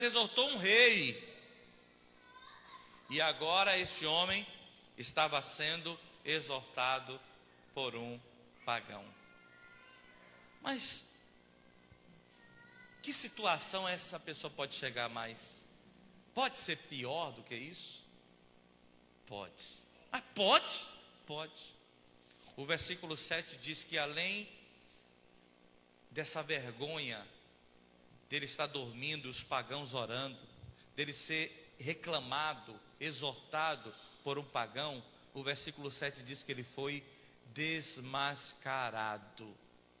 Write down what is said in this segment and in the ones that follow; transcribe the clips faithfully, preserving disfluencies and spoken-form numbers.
exortou um rei, e agora este homem estava sendo exortado por um pagão. Mas que situação essa pessoa pode chegar mais? Pode ser pior do que isso? Pode. Ah, pode? Pode. O versículo sete diz que além dessa vergonha dele estar dormindo, os pagãos orando, dele ser reclamado, exortado por um pagão, o versículo sete diz que ele foi desmascarado.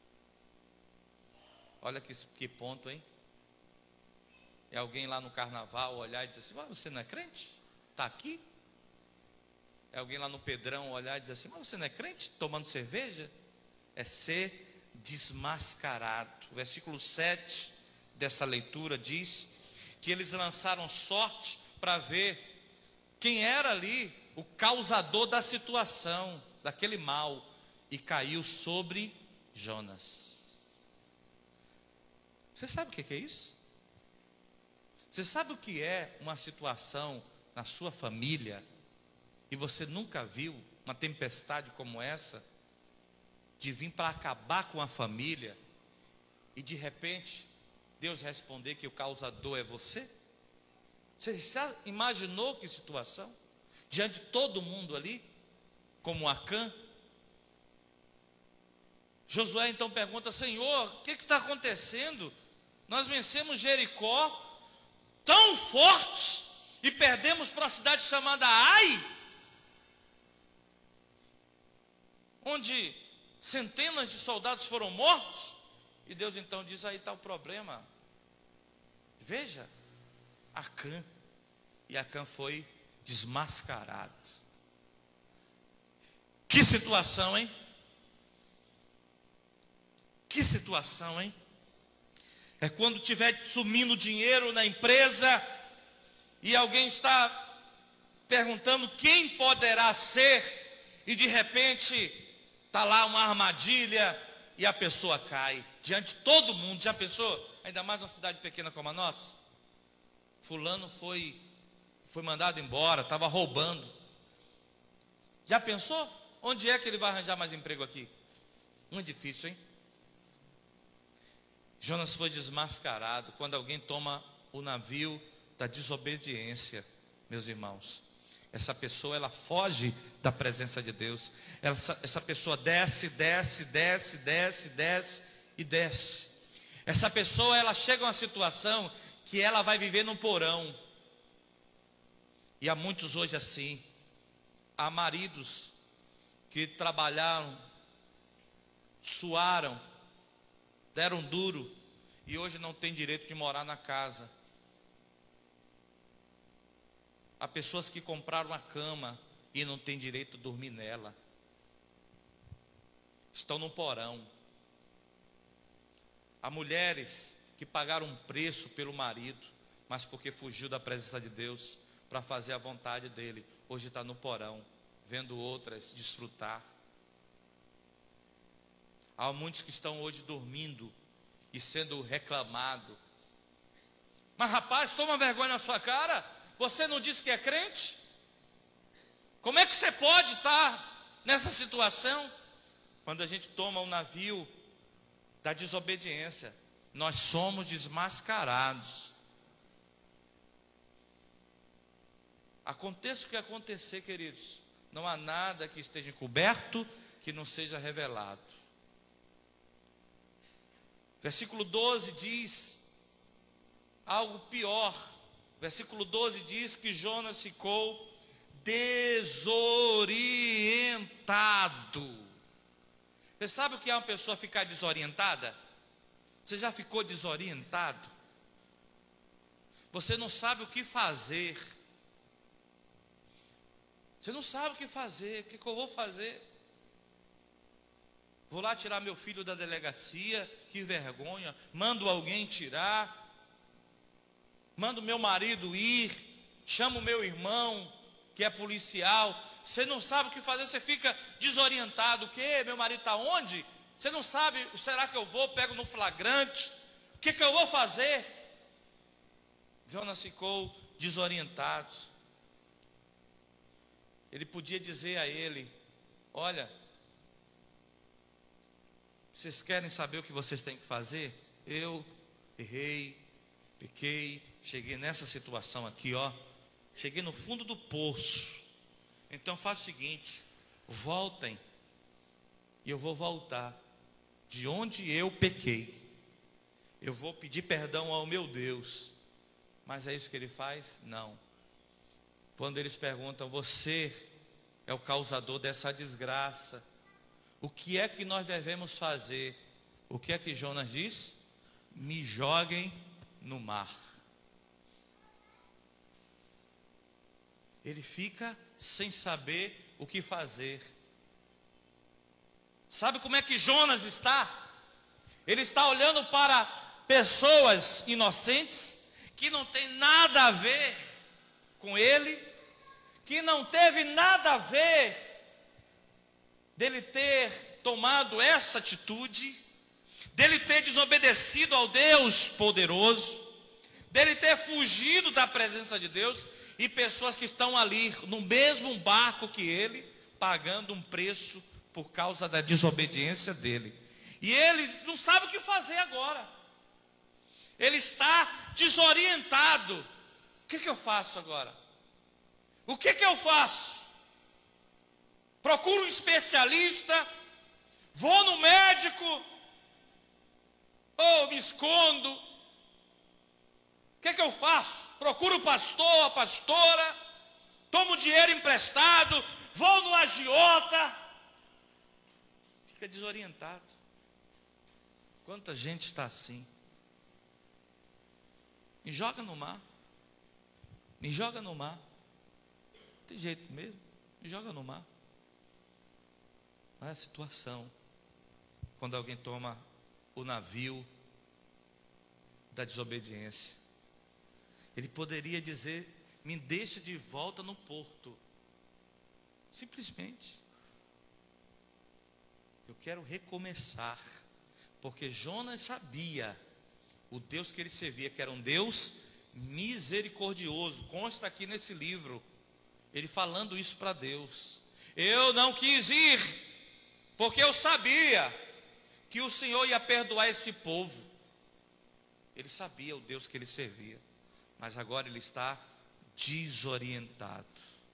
Olha que, que ponto, hein? É alguém lá no carnaval olhar e dizer assim: mas você não é crente? Está aqui? É alguém lá no Pedrão olhar e dizer assim: mas você não é crente? Tomando cerveja? É ser desmascarado. O versículo sete dessa leitura diz que eles lançaram sorte para ver quem era ali o causador da situação, daquele mal, e caiu sobre Jonas. Você sabe o que é isso? Você sabe o que é uma situação na sua família e você nunca viu uma tempestade como essa, de vir para acabar com a família e de repente Deus responder que o causador é você? Você já imaginou que situação? Diante de todo mundo ali, como Acã. Josué então pergunta: Senhor, o que está acontecendo? Nós vencemos Jericó tão forte e perdemos para uma cidade chamada Ai, onde centenas de soldados foram mortos. E Deus então diz: aí está o problema. Veja, Acã. E Acã foi desmascarado. Que situação, hein? Que situação, hein? É quando tiver sumindo dinheiro na empresa e alguém está perguntando quem poderá ser, e de repente está lá uma armadilha e a pessoa cai diante de todo mundo. Já pensou? Ainda mais uma cidade pequena como a nossa. Fulano foi, foi mandado embora, estava roubando. Já pensou? Onde é que ele vai arranjar mais emprego aqui? Muito difícil, hein? Jonas foi desmascarado quando alguém toma o navio da desobediência, meus irmãos. Essa pessoa, ela foge da presença de Deus. Essa, essa pessoa desce, desce, desce, desce, desce e desce. Essa pessoa, ela chega a uma situação que ela vai viver num porão. E há muitos hoje assim. Há maridos que trabalharam, suaram, deram duro e hoje não tem direito de morar na casa. Há pessoas que compraram a cama e não tem direito de dormir nela. Estão no porão. Há mulheres que pagaram um preço pelo marido, mas porque fugiu da presença de Deus para fazer a vontade dele, hoje está no porão, vendo outras desfrutar. Há muitos que estão hoje dormindo e sendo reclamado. Mas rapaz, toma vergonha na sua cara. Você não disse que é crente? Como é que você pode estar nessa situação? Quando a gente toma o navio da desobediência, nós somos desmascarados. Aconteça o que acontecer, queridos, não há nada que esteja encoberto que não seja revelado. Versículo doze diz algo pior. Versículo doze diz que Jonas ficou desorientado. Você sabe o que é uma pessoa ficar desorientada? Você já ficou desorientado? Você não sabe o que fazer. Você não sabe o que fazer. O que, que eu vou fazer? Vou lá tirar meu filho da delegacia, que vergonha. Mando alguém tirar. Mando meu marido ir. Chamo meu irmão, que é policial. Você não sabe o que fazer, você fica desorientado. O que? Meu marido está onde? Você não sabe, será que eu vou, pego no flagrante? O que, que eu vou fazer? Jonas ficou desorientado. Ele podia dizer a ele: olha, vocês querem saber o que vocês têm que fazer? Eu errei, pequei, cheguei nessa situação aqui, ó. Cheguei no fundo do poço. Então faça o seguinte: voltem, e eu vou voltar de onde eu pequei. Eu vou pedir perdão ao meu Deus. Mas é isso que ele faz? Não. Quando eles perguntam: você é o causador dessa desgraça, o que é que nós devemos fazer? O que é que Jonas diz? Me joguem no mar. Ele fica sem saber o que fazer. Sabe como é que Jonas está? Ele está olhando para pessoas inocentes, que não tem nada a ver com ele, que não teve nada a ver dele ter tomado essa atitude, dele ter desobedecido ao Deus poderoso, dele ter fugido da presença de Deus, e pessoas que estão ali no mesmo barco que ele, pagando um preço por causa da desobediência dele. E ele não sabe o que fazer agora. Ele está desorientado. O que, que eu faço agora? O que, que eu faço? Procuro um especialista? Vou no médico? Ou me escondo? O que, que eu faço? Procuro o pastor, a pastora? Tomo dinheiro emprestado? Vou no agiota? Fica desorientado. Quanta gente está assim? Me joga no mar. Me joga no mar. Não tem jeito mesmo. Me joga no mar. Não é a situação. Quando alguém toma o navio da desobediência. Ele poderia dizer: me deixa de volta no porto. Simplesmente. Eu quero recomeçar. Porque Jonas sabia o Deus que ele servia, que era um Deus misericordioso. Consta aqui nesse livro, ele falando isso para Deus. Eu não quis ir, porque eu sabia que o Senhor ia perdoar esse povo. Ele sabia o Deus que ele servia, mas agora ele está desorientado.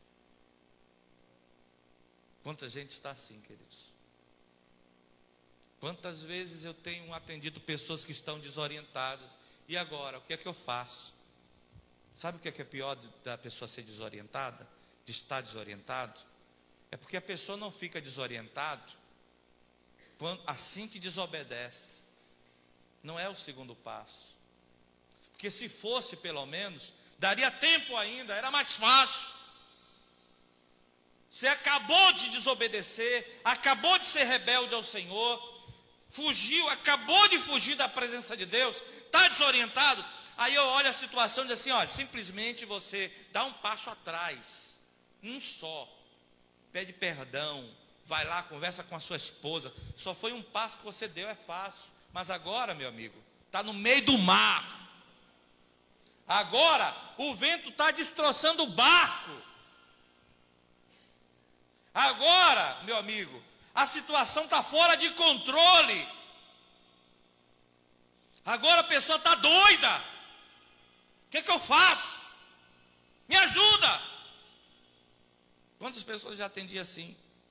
Quanta gente está assim, queridos? Quantas vezes eu tenho atendido pessoas que estão desorientadas. E agora, o que é que eu faço? Sabe o que é que é pior da pessoa ser desorientada? De estar desorientado? É porque a pessoa não fica desorientada assim que desobedece. Não é o segundo passo. Porque se fosse pelo menos, daria tempo ainda, era mais fácil. Você acabou de desobedecer, acabou de ser rebelde ao Senhor, fugiu, acabou de fugir da presença de Deus, está desorientado. Aí eu olho a situação e digo assim: olha, simplesmente você dá um passo atrás, um só, pede perdão, vai lá, conversa com a sua esposa. Só foi um passo que você deu, é fácil. Mas agora, meu amigo, está no meio do mar. Agora o vento está destroçando o barco. Agora, meu amigo, a situação está fora de controle. Agora a pessoa está doida. O que é que eu faço? Me ajuda. Quantas pessoas já atendi assim?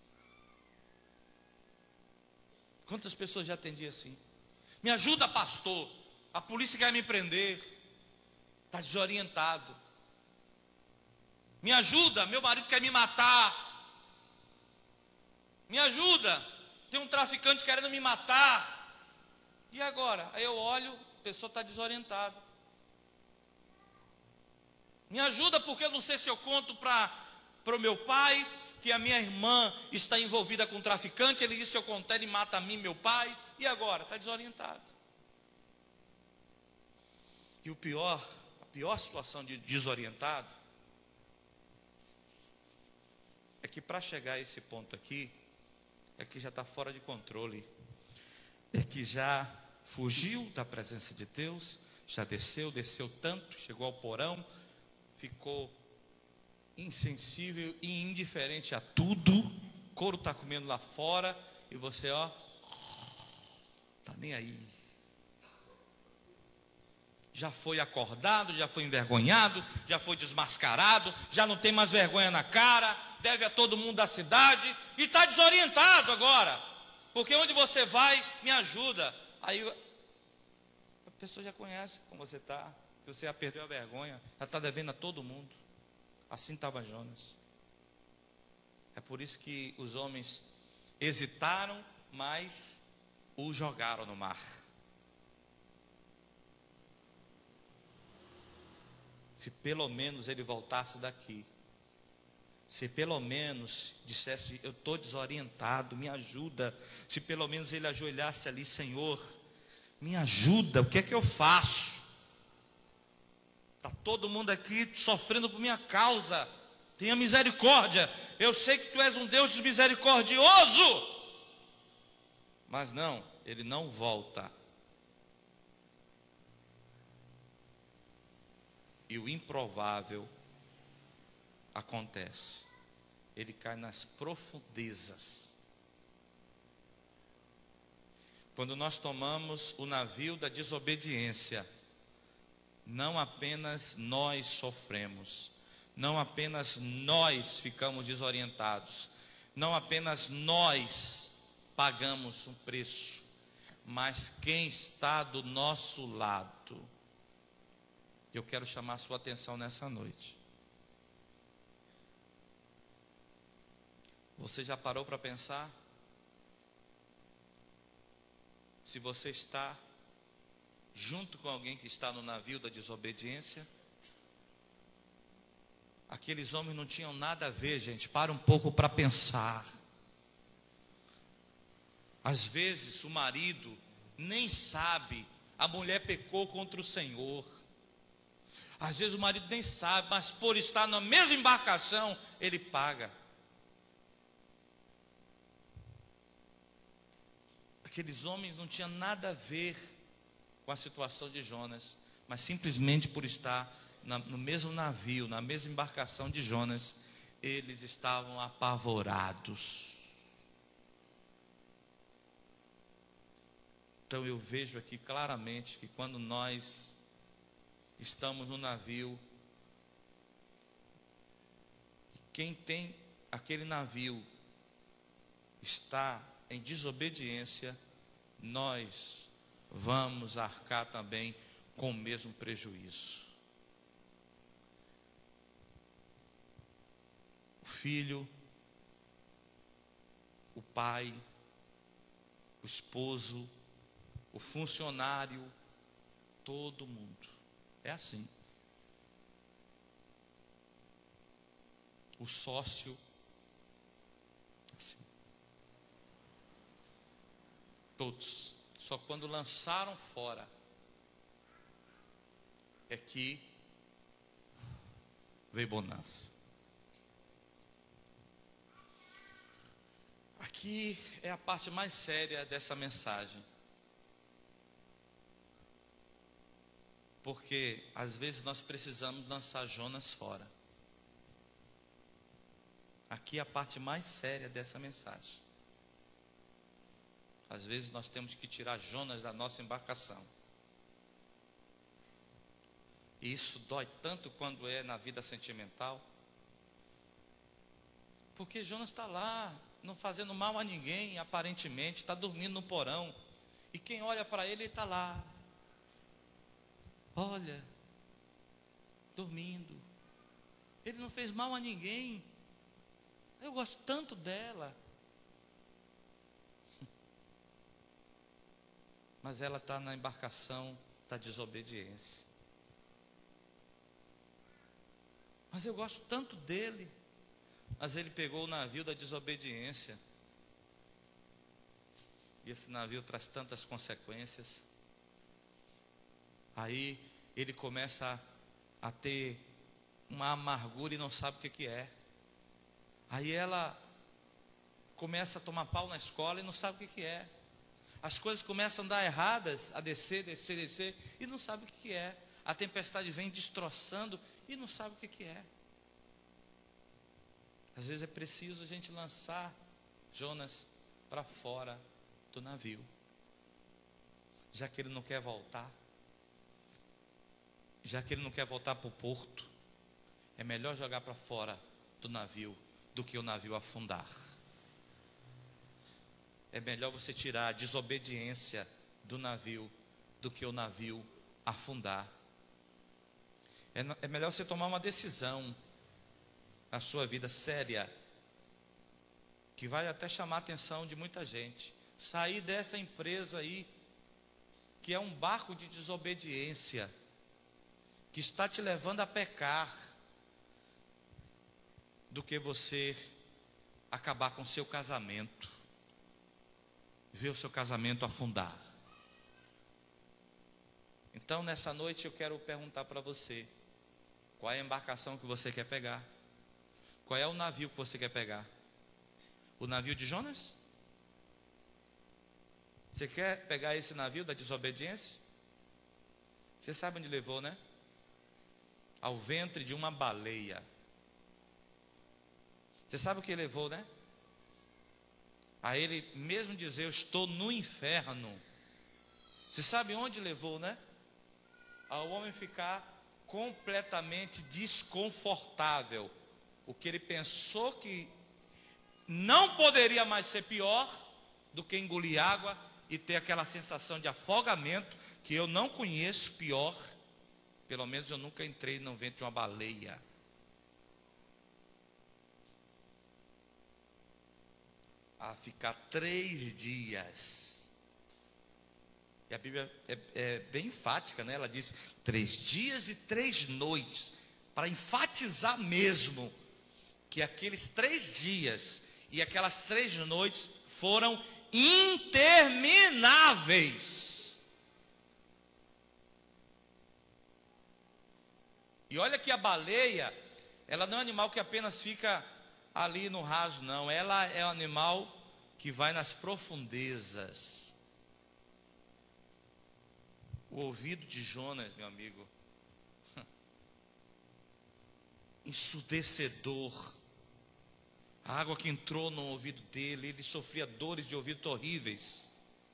Quantas pessoas já atendi assim? Me ajuda, pastor. A polícia quer me prender. Está desorientado. Me ajuda, meu marido quer me matar. Me ajuda, tem um traficante querendo me matar. E agora? Aí eu olho, a pessoa está desorientada. Me ajuda, porque eu não sei se eu conto para o meu pai que a minha irmã está envolvida com um traficante. Ele disse: se eu contar, ele mata a mim, meu pai. E agora? Está desorientado. E o pior, a pior situação de desorientado é que para chegar a esse ponto aqui, é que já está fora de controle, é que já fugiu da presença de Deus, Já desceu, desceu tanto, chegou ao porão, ficou insensível e indiferente a tudo. O couro está comendo lá fora e você, ó, tá nem aí. Já foi acordado, já foi envergonhado, já foi desmascarado, já não tem mais vergonha na cara, deve a todo mundo da cidade e está desorientado agora, porque onde você vai, me ajuda. Aí a pessoa já conhece como você está, que você já perdeu a vergonha, já está devendo a todo mundo. Assim estava Jonas. É por isso que os homens hesitaram, mas o jogaram no mar. Se pelo menos ele voltasse daqui, se pelo menos dissesse, eu estou desorientado, me ajuda, se pelo menos ele ajoelhasse ali, Senhor, me ajuda, o que é que eu faço? Está todo mundo aqui sofrendo por minha causa, tenha misericórdia, eu sei que tu és um Deus misericordioso. Mas não, ele não volta. E o improvável acontece. Ele cai nas profundezas. Quando nós tomamos o navio da desobediência, não apenas nós sofremos, não apenas nós ficamos desorientados, não apenas nós pagamos um preço, mas quem está do nosso lado. Eu quero chamar a sua atenção nessa noite. Você já parou para pensar? Se você está junto com alguém que está no navio da desobediência? Aqueles homens não tinham nada a ver, gente. Para um pouco para pensar. Às vezes o marido nem sabe, a mulher pecou contra o Senhor. Às vezes o marido nem sabe, mas por estar na mesma embarcação, ele paga. Aqueles homens não tinham nada a ver com a situação de Jonas, mas simplesmente por estar na, no mesmo navio, na mesma embarcação de Jonas, eles estavam apavorados. Então eu vejo aqui claramente que quando nós estamos no navio, quem tem aquele navio está em desobediência, nós vamos arcar também com o mesmo prejuízo. O filho, o pai, o esposo, o funcionário, todo mundo. É assim. O sócio, assim. Todos. Só quando lançaram fora é que veio bonança. Aqui é a parte mais séria dessa mensagem. Porque às vezes nós precisamos lançar Jonas fora. Aqui é a parte mais séria dessa mensagem. Às vezes nós temos que tirar Jonas da nossa embarcação. E isso dói tanto quando é na vida sentimental. Porque Jonas está lá, não fazendo mal a ninguém, aparentemente, está dormindo no porão. E quem olha para ele, ele está lá. Olha, dormindo. Ele não fez mal a ninguém. Eu gosto tanto dela. Mas ela está na embarcação da desobediência. Mas eu gosto tanto dele. Mas ele pegou o navio da desobediência. E esse navio traz tantas consequências. Aí ele começa a, a ter uma amargura e não sabe o que, que é. Aí ela começa a tomar pau na escola e não sabe o que, que é. as coisas começam a dar erradas, a descer, descer, descer, e não sabe o que é. A tempestade vem destroçando e não sabe o que é. Às vezes é preciso a gente lançar Jonas para fora do navio, já que ele não quer voltar, já que ele não quer voltar para o porto. É melhor jogar para fora do navio do que o navio afundar. É melhor você tirar a desobediência do navio do que o navio afundar. É, é melhor você tomar uma decisão na sua vida séria, que vai até chamar a atenção de muita gente. Sair dessa empresa aí, que é um barco de desobediência, que está te levando a pecar, do que você acabar com o seu casamento, ver o seu casamento afundar. Então, nessa noite eu quero perguntar para você: qual é a embarcação que você quer pegar? Qual é o navio que você quer pegar? O navio de Jonas? Você quer pegar esse navio da desobediência? Você sabe onde levou, né? Ao ventre de uma baleia. Você sabe o que levou, né? A ele mesmo dizer: eu estou no inferno. Você sabe onde levou, né? Ao homem ficar completamente desconfortável. O que ele pensou que não poderia mais ser pior do que engolir água e ter aquela sensação de afogamento, que eu não conheço pior. Pelo menos eu nunca entrei no ventre de uma baleia. A ficar três dias. E a Bíblia é, é bem enfática, né? Ela diz três dias e três noites, para enfatizar mesmo que aqueles três dias e aquelas três noites foram intermináveis. E olha que a baleia, ela não é um animal que apenas fica ali no raso, não. Ela é um animal que vai nas profundezas. O ouvido de Jonas, meu amigo, ensurdecedor. A água que entrou no ouvido dele, ele sofria dores de ouvido horríveis.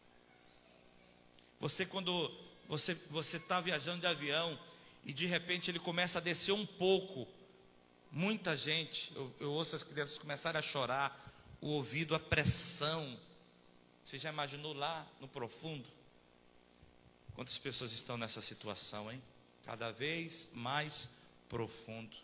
Você quando você você está viajando de avião e de repente ele começa a descer um pouco, muita gente, eu, eu ouço as crianças começarem a chorar, o ouvido, a pressão. Você já imaginou lá no profundo? Quantas pessoas estão nessa situação, hein? Cada vez mais profundo.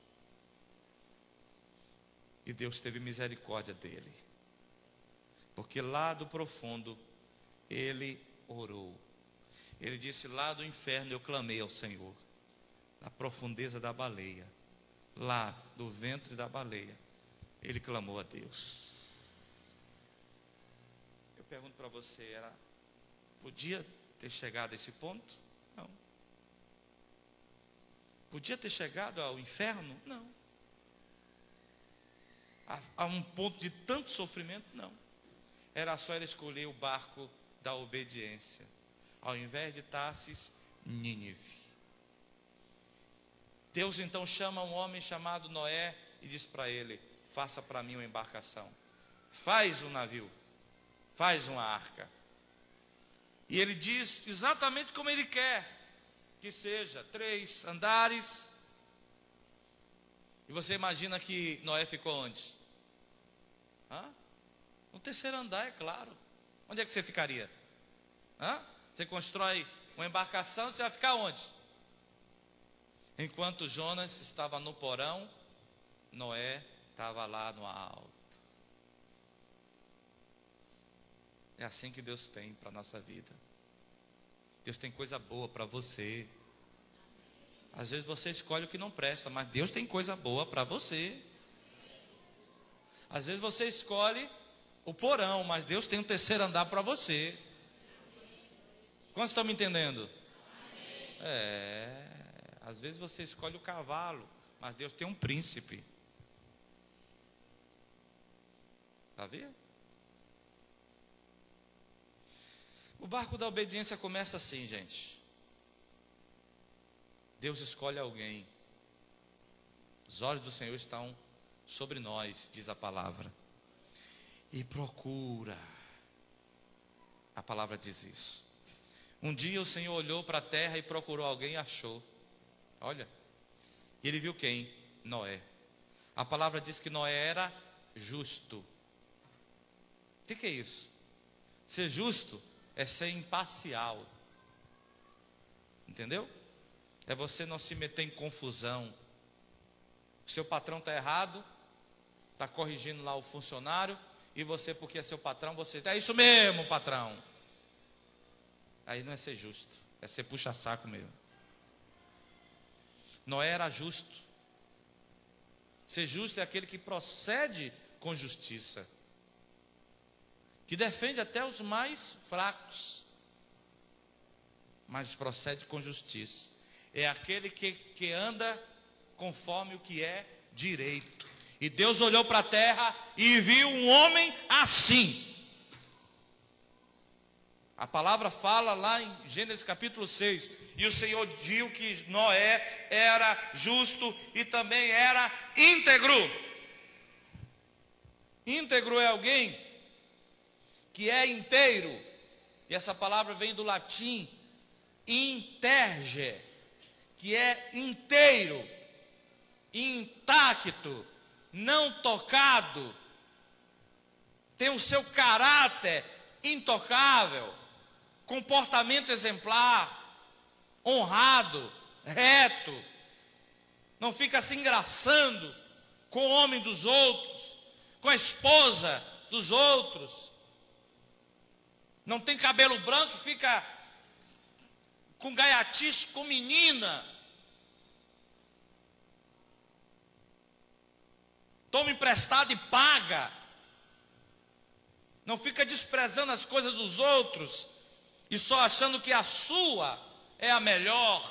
E Deus teve misericórdia dele, porque lá do profundo ele orou. Ele disse: lá do inferno eu clamei ao Senhor. Na profundeza da baleia, lá do ventre da baleia, ele clamou a Deus. Eu pergunto para você, era, podia ter chegado a esse ponto? Não. Podia ter chegado ao inferno? Não. A, a um ponto de tanto sofrimento? Não. Era só ele escolher o barco da obediência. Ao invés de Tarsis, Nínive. Deus então chama um homem chamado Noé e diz para ele: faça para mim uma embarcação. Faz um navio. Faz uma arca. E ele diz exatamente como ele quer que seja: três andares. E você imagina que Noé ficou onde? Hã? No terceiro andar, é claro. Onde é que você ficaria? Hã? Você constrói uma embarcação, você vai ficar onde? Enquanto Jonas estava no porão, Noé estava lá no alto. É assim que Deus tem para a nossa vida. Deus tem coisa boa para você. Às vezes você escolhe o que não presta, mas Deus tem coisa boa para você. Às vezes você escolhe o porão, mas Deus tem um terceiro andar para você. Quantos estão me entendendo? É, às vezes você escolhe o cavalo, mas Deus tem um príncipe. Está vendo? O barco da obediência começa assim, gente. Deus escolhe alguém. Os olhos do Senhor estão sobre nós, diz a palavra. E procura. A palavra diz isso. Um dia o Senhor olhou para a terra e procurou alguém e achou. Olha. E ele viu quem? Noé. A palavra diz que Noé era justo. O que, que é isso? Ser justo é ser imparcial. Entendeu? É você não se meter em confusão. O seu patrão está errado, está corrigindo lá o funcionário, e você, porque é seu patrão, você é isso mesmo, patrão. Aí não é ser justo, é ser puxa-saco mesmo. Noé era justo. Ser justo é aquele que procede com justiça, que defende até os mais fracos, mas procede com justiça. É aquele que, que anda conforme o que é direito. E Deus olhou para a terra e viu um homem assim. A palavra fala lá em Gênesis capítulo seis. E o Senhor viu que Noé era justo e também era íntegro. Íntegro é alguém que é inteiro. E essa palavra vem do latim interge, que é inteiro, intacto, não tocado, tem o seu caráter intocável, comportamento exemplar, honrado, reto, não fica se engraçando com o homem dos outros, com a esposa dos outros, não tem cabelo branco e fica com gaiatice com menina, toma emprestado e paga, não fica desprezando as coisas dos outros e só achando que a sua é a melhor,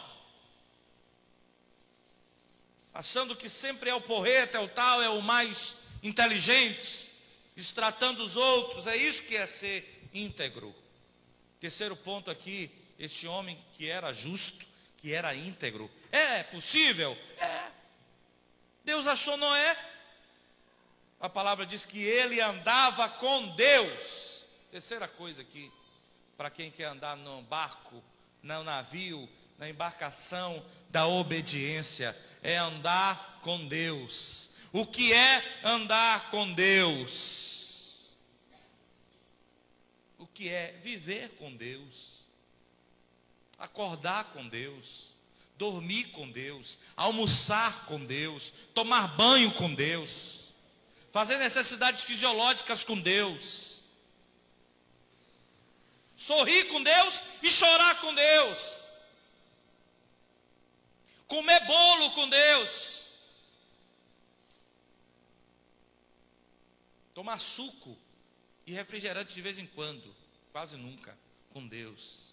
achando que sempre é o porreta, é o tal, é o mais inteligente, destratando os outros. É isso que é ser íntegro. Terceiro ponto aqui, este homem que era justo, que era íntegro. É possível? É. Deus achou Noé. A palavra diz que ele andava com Deus. Terceira coisa aqui, para quem quer andar no barco, no navio, na embarcação da obediência, é andar com Deus. O que é andar com Deus? O que é viver com Deus? Acordar com Deus, dormir com Deus, almoçar com Deus, tomar banho com Deus, fazer necessidades fisiológicas com Deus, sorrir com Deus e chorar com Deus, comer bolo com Deus, tomar suco e refrigerante de vez em quando, quase nunca, com Deus.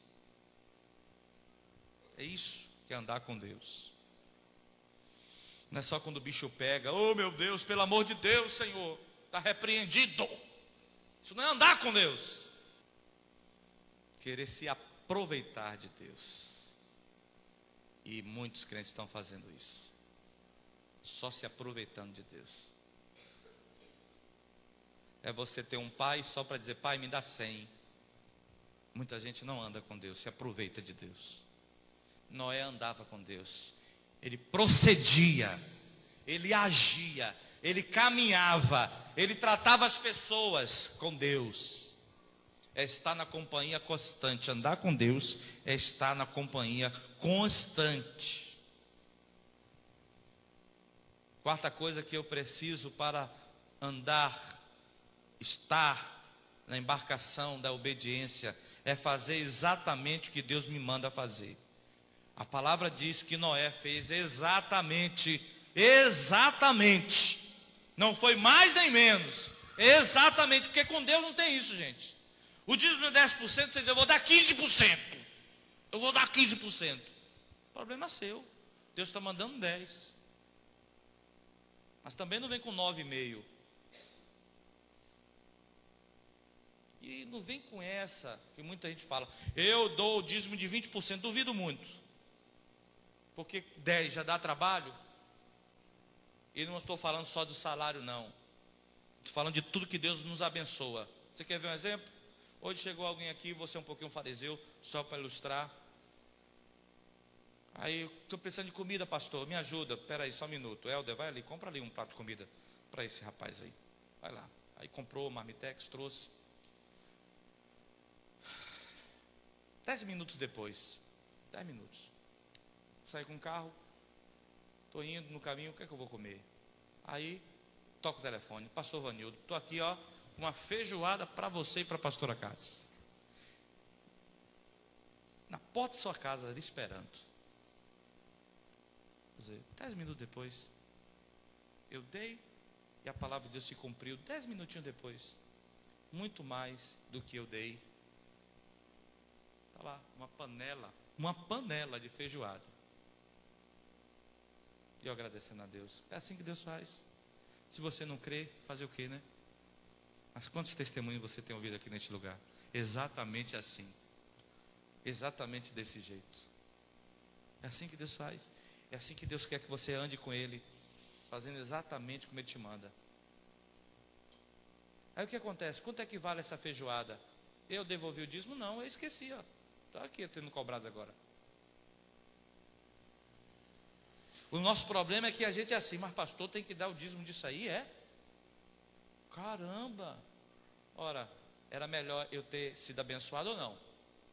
É isso que é andar com Deus. Não é só quando o bicho pega, oh meu Deus, pelo amor de Deus, Senhor, está repreendido. Isso não é andar com Deus. Querer se aproveitar de Deus. E muitos crentes estão fazendo isso. Só se aproveitando de Deus. É você ter um pai só para dizer, pai, me dá cem. Muita gente não anda com Deus, se aproveita de Deus. Noé andava com Deus, ele procedia, ele agia, ele caminhava, ele tratava as pessoas com Deus. É estar na companhia constante. Andar com Deus é estar na companhia constante. Quarta coisa que eu preciso para andar, estar na embarcação da obediência, é fazer exatamente o que Deus me manda fazer. A palavra diz que Noé fez exatamente, exatamente, não foi mais nem menos, exatamente, porque com Deus não tem isso, gente. O dízimo é dez por cento, você diz, eu vou dar quinze por cento, eu vou dar quinze por cento, o problema é seu, Deus está mandando dez, mas também não vem com nove vírgula cinco. E não vem com essa, que muita gente fala, eu dou o dízimo de vinte por cento, duvido muito. Porque dez já dá trabalho. E não estou falando só do salário, não. Estou falando de tudo que Deus nos abençoa. Você quer ver um exemplo? Hoje chegou alguém aqui, você é um pouquinho fariseu, só para ilustrar. Aí, estou pensando em comida, pastor, me ajuda. Espera aí, só um minuto. Helder, vai ali, compra ali um prato de comida para esse rapaz aí. Vai lá. Aí comprou, marmitex, trouxe. Dez minutos depois, dez minutos, saí com o carro, estou indo no caminho, o que é que eu vou comer? Aí, toco o telefone, pastor Vanildo, estou aqui, ó, uma feijoada para você e para a pastora Cássio. Na porta de sua casa, ali esperando. Quer dizer, dez minutos depois, eu dei, e a palavra de Deus se cumpriu, dez minutinhos depois, muito mais do que eu dei. Está lá, uma panela, uma panela de feijoada. E eu agradecendo a Deus. É assim que Deus faz. Se você não crê, fazer o quê, né? Mas quantos testemunhos você tem ouvido aqui neste lugar? Exatamente assim. Exatamente desse jeito. É assim que Deus faz. É assim que Deus quer que você ande com Ele, fazendo exatamente como Ele te manda. Aí o que acontece? Quanto é que vale essa feijoada? Eu devolvi o dízimo? Não, eu esqueci, ó. Está aqui tendo cobrado agora. O nosso problema é que a gente é assim, mas pastor, tem que dar o dízimo disso aí, é? Caramba! Ora, era melhor eu ter sido abençoado ou não?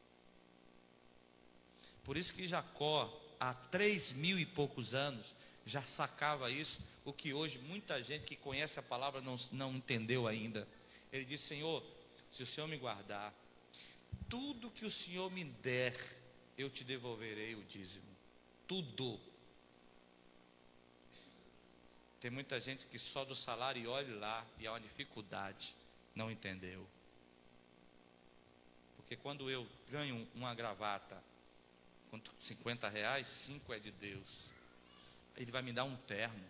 Por isso que Jacó, há três mil e poucos anos, já sacava isso, o que hoje muita gente que conhece a palavra não, não entendeu ainda. Ele disse, Senhor, se o Senhor me guardar, tudo que o Senhor me der, eu te devolverei o dízimo. Tudo. Tem muita gente que só do salário, e olhe lá, e há uma dificuldade, não entendeu. Porque quando eu ganho uma gravata, com cinquenta reais, cinco é de Deus. Ele vai me dar um terno.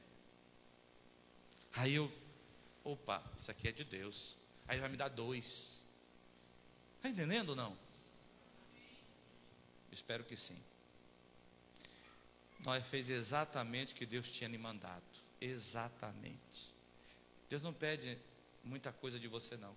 Aí eu, opa, isso aqui é de Deus. Aí ele vai me dar dois. Está entendendo ou não? Espero que sim. Nós fez exatamente o que Deus tinha lhe mandado. Exatamente. Deus não pede muita coisa de você, não.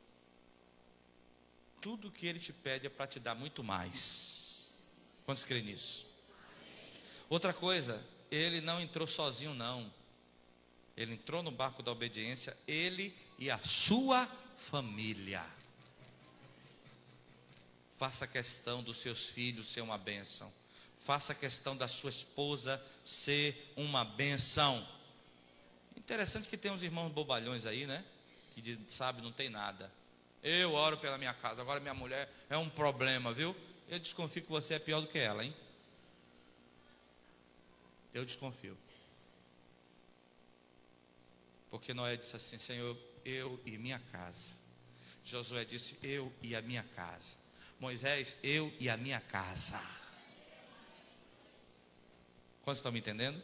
Tudo que Ele te pede é para te dar muito mais. Quantos creem nisso? Outra coisa, Ele não entrou sozinho, não. Ele entrou no barco da obediência, Ele e a sua família. Faça questão dos seus filhos ser uma bênção. Faça questão da sua esposa ser uma bênção. Interessante que tem uns irmãos bobalhões aí, né? Que diz, sabe, não tem nada. Eu oro pela minha casa, agora minha mulher é um problema, viu? Eu desconfio que você é pior do que ela, hein? Eu desconfio. Porque Noé disse assim, Senhor, eu e minha casa. Josué disse, eu e a minha casa. Moisés, eu e a minha casa. Quantos estão me entendendo?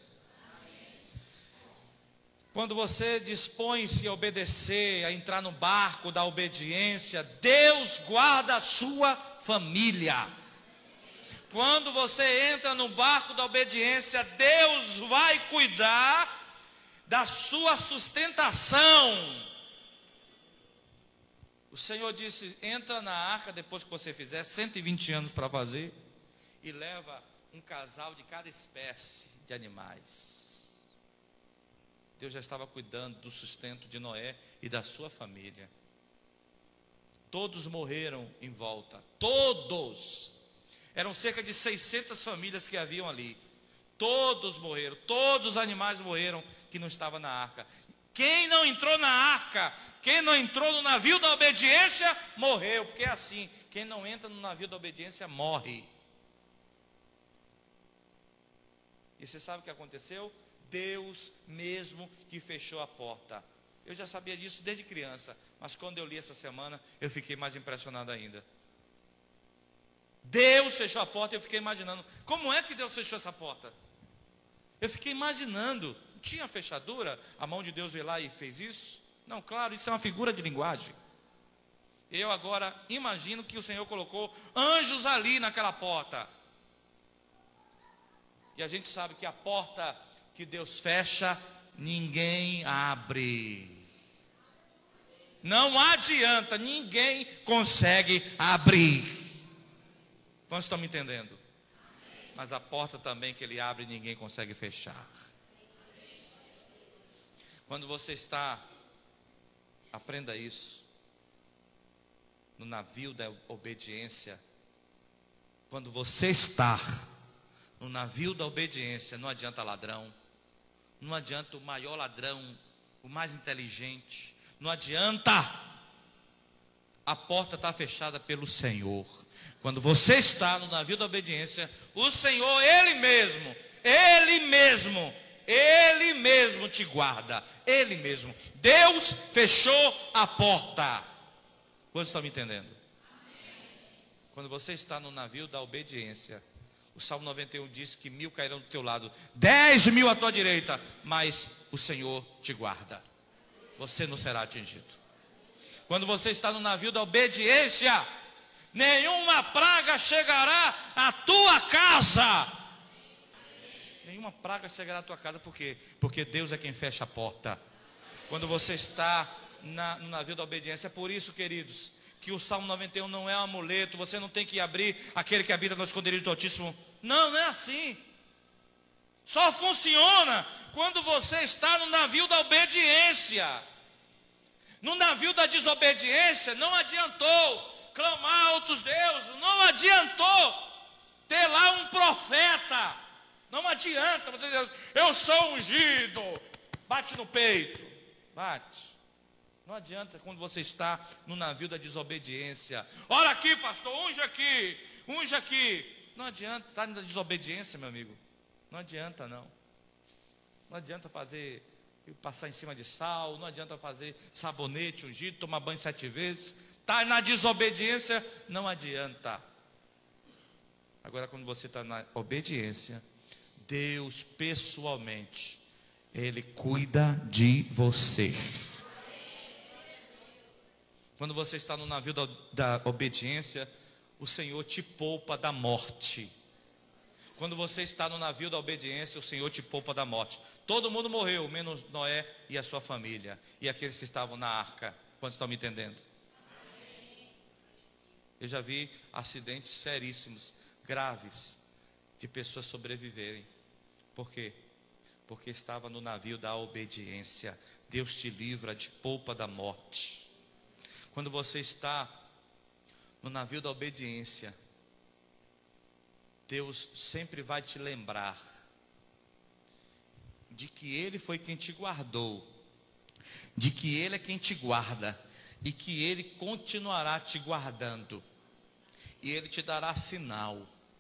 Quando você dispõe-se a obedecer, a entrar no barco da obediência, Deus guarda a sua família. Quando você entra no barco da obediência, Deus vai cuidar da sua sustentação. O Senhor disse, entra na arca depois que você fizer cento e vinte anos para fazer, e leva um casal de cada espécie de animais. Deus já estava cuidando do sustento de Noé e da sua família. Todos morreram em volta, todos. Eram cerca de seiscentas famílias que haviam ali. Todos morreram, todos os animais morreram que não estavam na arca. Quem não entrou na arca, quem não entrou no navio da obediência, morreu. Porque é assim, quem não entra no navio da obediência, morre. E você sabe o que aconteceu? Deus mesmo que fechou a porta. Eu já sabia disso desde criança, mas quando eu li essa semana, eu fiquei mais impressionado ainda. Deus fechou a porta e eu fiquei imaginando, como é que Deus fechou essa porta? Eu fiquei imaginando, tinha fechadura? A mão de Deus veio lá e fez isso? Não, claro, isso é uma figura de linguagem. Eu agora imagino que o Senhor colocou anjos ali naquela porta. E a gente sabe que a porta que Deus fecha, ninguém abre. Não adianta, ninguém consegue abrir. Quantos estão me entendendo? Mas a porta também que Ele abre, ninguém consegue fechar. Quando você está, aprenda isso, no navio da obediência. Quando você está no navio da obediência, não adianta ladrão, não adianta o maior ladrão, o mais inteligente, não adianta. A porta está fechada pelo Senhor. Quando você está no navio da obediência, o Senhor, Ele mesmo, Ele mesmo, Ele mesmo te guarda, Ele mesmo. Deus fechou a porta. Quantos estão me entendendo? Quando você está no navio da obediência, o Salmo noventa e um diz que mil cairão do teu lado, dez mil à tua direita, mas o Senhor te guarda. Você não será atingido. Quando você está no navio da obediência, nenhuma praga chegará à tua casa. Nenhuma praga chegará à tua casa, por quê? Porque Deus é quem fecha a porta. Quando você está na, no navio da obediência, é por isso, queridos, que o Salmo noventa e um não é um amuleto. Você não tem que abrir aquele que habita no esconderijo do Altíssimo. Não, não é assim. Só funciona quando você está no navio da obediência. No navio da desobediência, não adiantou clamar a outros deuses, não adiantou ter lá um profeta, não adianta você dizer, eu sou ungido, bate no peito, bate. Não adianta quando você está no navio da desobediência. Olha aqui, pastor, unge aqui, unge aqui. Não adianta, está na desobediência, meu amigo. Não adianta, não. Não adianta fazer, passar em cima de sal, não adianta fazer sabonete ungido, tomar banho sete vezes. Está na desobediência, não adianta. Agora, quando você está na obediência, Deus pessoalmente, Ele cuida de você. Quando você está no navio da, da obediência, o Senhor te poupa da morte. Quando você está no navio da obediência, o Senhor te poupa da morte. Todo mundo morreu, menos Noé e a sua família. E aqueles que estavam na arca. Quantos estão me entendendo? Eu já vi acidentes seríssimos, graves, de pessoas sobreviverem. Por quê? Porque estava no navio da obediência. Deus te livra, te poupa da morte. Quando você está no navio da obediência, Deus sempre vai te lembrar de que Ele foi quem te guardou, de que Ele é quem te guarda e que Ele continuará te guardando e Ele te dará sinal.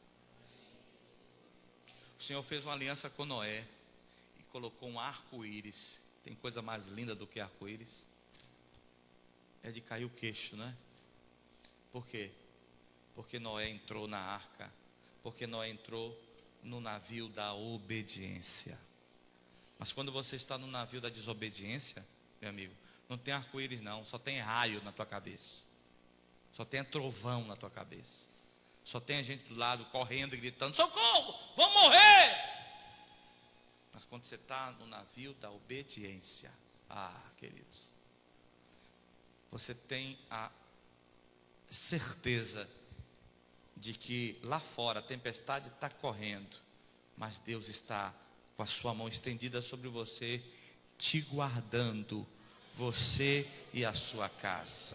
O Senhor fez uma aliança com Noé e colocou um arco-íris. Tem coisa mais linda do que arco-íris? É de cair o queixo, né? Por quê? Porque Noé entrou na arca. Porque Noé entrou no navio da obediência. Mas quando você está no navio da desobediência, meu amigo, não tem arco-íris não, só tem raio na tua cabeça. Só tem trovão na tua cabeça. Só tem a gente do lado correndo e gritando, socorro, vamos morrer. Mas quando você está no navio da obediência, ah, queridos, você tem a certeza de que lá fora a tempestade está correndo, mas Deus está com a sua mão estendida sobre você, te guardando, você e a sua casa.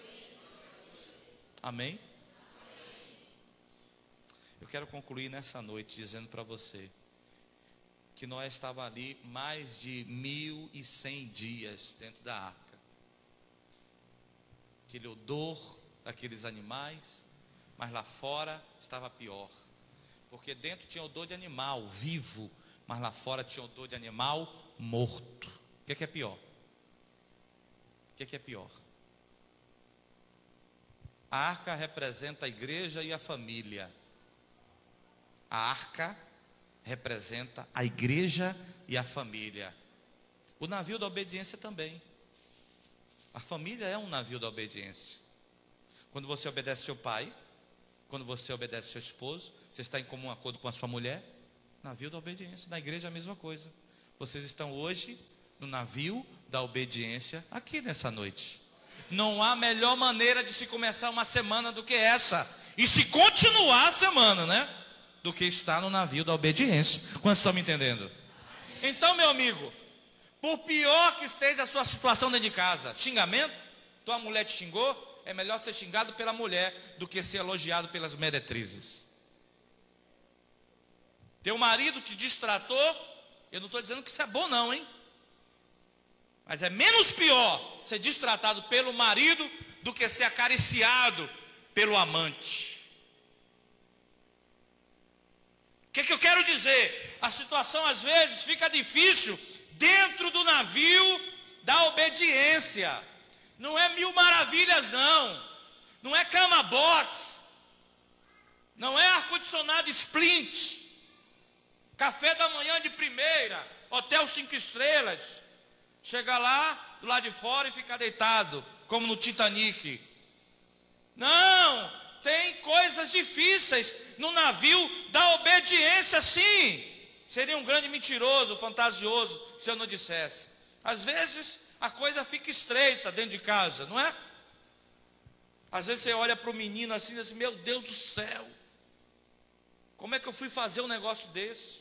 Amém? Eu quero concluir nessa noite dizendo para você que Noé estava ali mais de mil e cem dias dentro da arca. Aquele odor daqueles animais, mas lá fora estava pior, porque dentro tinha odor de animal vivo, mas lá fora tinha odor de animal morto. O que é, que é pior? O que é, que é pior? A arca representa a igreja e a família. A arca representa a igreja e a família. O navio da obediência também. A família é um navio da obediência. Quando você obedece seu pai, quando você obedece seu esposo, você está em comum acordo com a sua mulher, navio da obediência. Na igreja é a mesma coisa. Vocês estão hoje no navio da obediência aqui nessa noite. Não há melhor maneira de se começar uma semana do que essa, e se continuar a semana, né? Do que estar no navio da obediência. Quantos estão me entendendo? Então, meu amigo, por pior que esteja a sua situação dentro de casa, xingamento, tua mulher te xingou, é melhor ser xingado pela mulher do que ser elogiado pelas meretrizes. Teu marido te distratou, eu não estou dizendo que isso é bom não, hein? Mas é menos pior ser distratado pelo marido do que ser acariciado pelo amante. O que, que eu quero dizer? A situação às vezes fica difícil dentro do navio da obediência. Não é mil maravilhas não. Não é cama box. Não é ar-condicionado Sprint. Café da manhã de primeira. Hotel cinco estrelas. Chegar lá, do lado de fora e ficar deitado, como no Titanic. Não, tem coisas difíceis no navio da obediência, sim. Seria um grande mentiroso, fantasioso, se eu não dissesse. Às vezes, a coisa fica estreita dentro de casa, não é? Às vezes você olha para o menino assim e diz assim, meu Deus do céu, como é que eu fui fazer um negócio desse?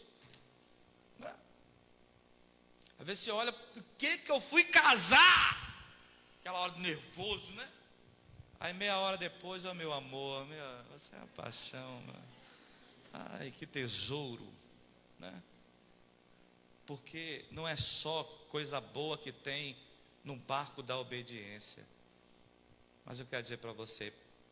Às vezes você olha, por que que eu fui casar? Aquela hora de nervoso, né? Aí meia hora depois, ó, meu amor, minha, você é uma paixão, meu. Ai, que tesouro, né? Porque não é só coisa boa que tem no barco da obediência. Mas eu quero dizer para você,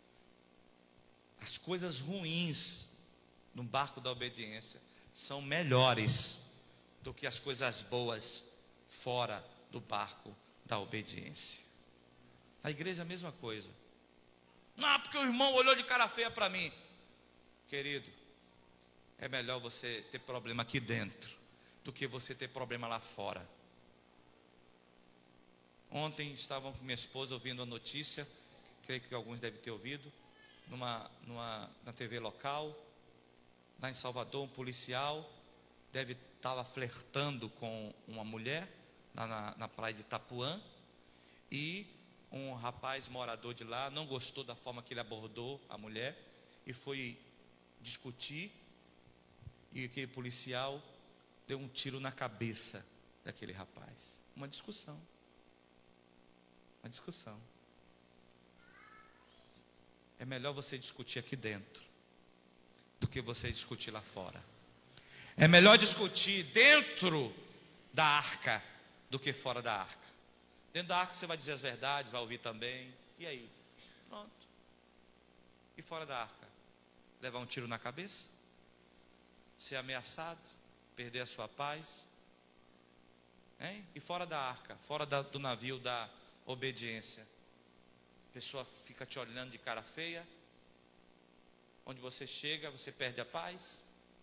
as coisas ruins no barco da obediência são melhores do que as coisas boas fora do barco da obediência. A igreja é a mesma coisa. Não, porque o irmão olhou de cara feia para mim. Querido, é melhor você ter problema aqui dentro do que você ter problema lá fora. Ontem estavam com minha esposa ouvindo a notícia, creio que alguns devem ter ouvido, numa, numa, na T V local, lá em Salvador, um policial deve estava flertando com uma mulher na, na, na praia de Itapuã, e um rapaz morador de lá não gostou da forma que ele abordou a mulher e foi discutir, e aquele policial deu um tiro na cabeça daquele rapaz. Uma discussão. Uma discussão. É melhor você discutir aqui dentro do que você discutir lá fora. É melhor discutir dentro da arca do que fora da arca. Dentro da arca você vai dizer as verdades, vai ouvir também. E aí? Pronto. E fora da arca? Levar um tiro na cabeça? Ser ameaçado? Perder a sua paz? Hein? E fora da arca? Fora da, do navio da obediência? A pessoa fica te olhando de cara feia. Onde você chega, você perde a paz.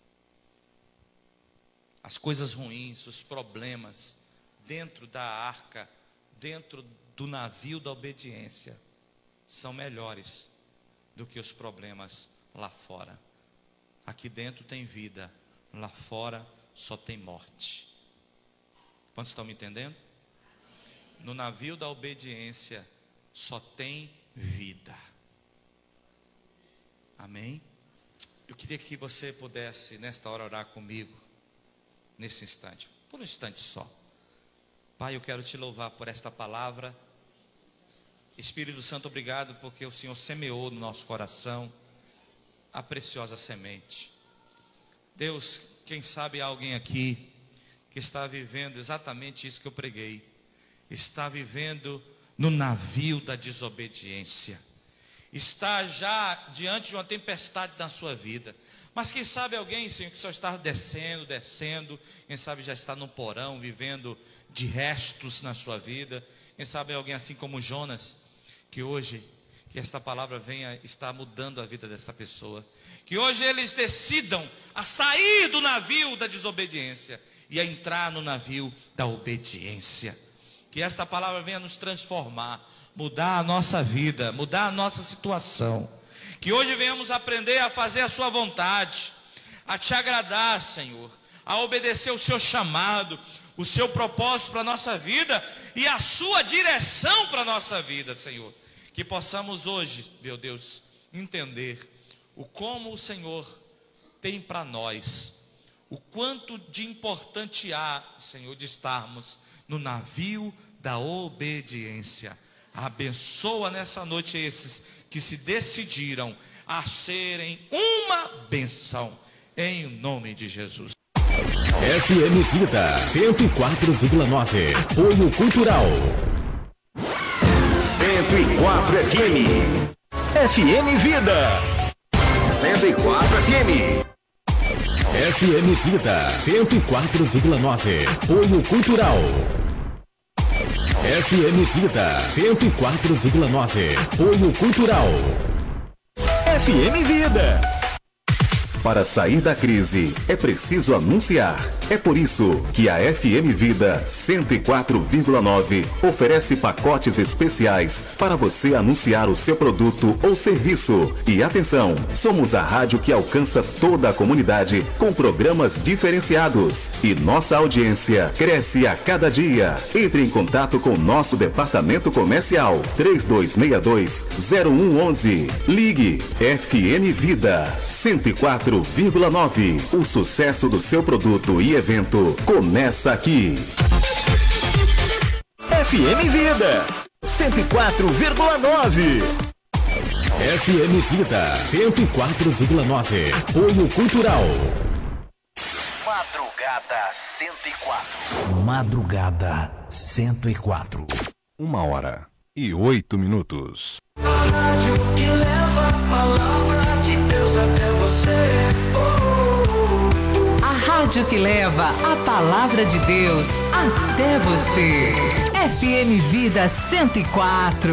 As coisas ruins, os problemas dentro da arca, dentro do navio da obediência, são melhores do que os problemas lá fora. Aqui dentro tem vida, lá fora só tem morte. Quantos estão me entendendo? No navio da obediência só tem vida. Amém? Eu queria que você pudesse nesta hora orar comigo. Nesse instante, por um instante só. Pai, eu quero te louvar por esta palavra. Espírito Santo, obrigado porque o Senhor semeou no nosso coração a preciosa semente. Deus, quem sabe há alguém aqui que está vivendo exatamente isso que eu preguei. Está vivendo no navio da desobediência. Está já diante de uma tempestade na sua vida. Mas quem sabe alguém, Senhor, que só está descendo, descendo, quem sabe já está no porão, vivendo de restos na sua vida. Quem sabe alguém assim como Jonas, que hoje, que esta palavra venha estar mudando a vida dessa pessoa. Que hoje eles decidam a sair do navio da desobediência e a entrar no navio da obediência. Que esta palavra venha nos transformar, mudar a nossa vida, mudar a nossa situação. Que hoje venhamos aprender a fazer a sua vontade, a te agradar, Senhor, a obedecer o seu chamado, o seu propósito para a nossa vida e a sua direção para a nossa vida, Senhor. Que possamos hoje, meu Deus, entender o como o Senhor tem para nós, o quanto de importante há, Senhor, de estarmos no navio da obediência. Abençoa nessa noite esses que se decidiram a serem uma benção, em nome de Jesus. F M Vida cento e quatro vírgula nove. Apoio Cultural. cento e quatro F M. F M Vida. cento e quatro F M. F M Vida cento e quatro vírgula nove. Apoio Cultural. F M Vida cento e quatro vírgula nove. Apoio Cultural. F M Vida. Para sair da crise, é preciso anunciar. É por isso que a F M Vida cento e quatro vírgula nove oferece pacotes especiais para você anunciar o seu produto ou serviço. E atenção, somos a rádio que alcança toda a comunidade com programas diferenciados. E nossa audiência cresce a cada dia. Entre em contato com nosso departamento comercial três dois seis dois, zero um um um. Ligue F M Vida cento e quatro vírgula nove. O sucesso do seu produto e evento começa aqui. F M Vida cento e quatro vírgula nove. F M Vida cento e quatro vírgula nove. Apoio Cultural. Madrugada cento e quatro. Madrugada cento e quatro. Uma hora e oito minutos. A rádio que leva a palavra de Deus até você. A rádio que leva a palavra de Deus até você. F M Vida cento e quatro.